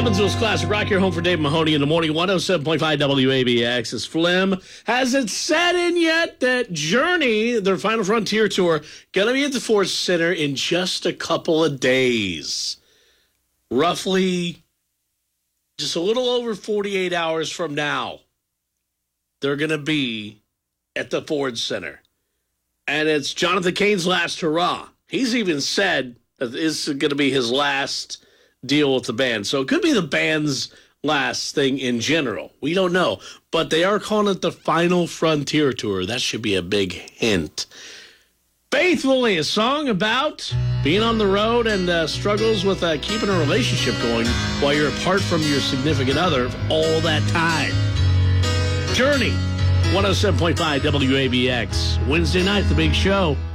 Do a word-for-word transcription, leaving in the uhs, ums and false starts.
Evansville's Classic Rock, your home for Dave Mahoney in the morning. one oh seven point five W A B X. Is Flim. Has it set in yet that Journey, their Final Frontier tour, going to be at the Ford Center in just a couple of days? Roughly just a little over forty-eight hours from now, they're going to be at the Ford Center. And it's Jonathan Cain's last hurrah. He's even said that this is going to be his last deal with the band. So it could be the band's last thing in general. We don't know. But they are calling it the Final Frontier Tour. That should be a big hint. Faithfully, a song about being on the road and uh, struggles with uh, keeping a relationship going while you're apart from your significant other all that time. Journey, one oh seven point five W A B X. Wednesday night, the big show.